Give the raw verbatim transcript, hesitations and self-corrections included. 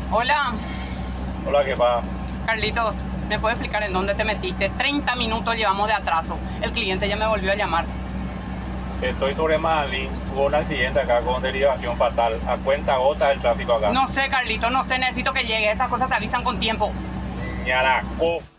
Hola, Hola, ¿qué pasa? Carlitos, ¿me puedes explicar en dónde te metiste? treinta minutos llevamos de atraso. El cliente ya me volvió a llamar. Estoy sobre Mahalín. Hubo un accidente acá con derivación fatal. A cuenta gota del tráfico acá. No sé, Carlitos, no sé, necesito que llegue. Esas cosas se avisan con tiempo. Ñaraco.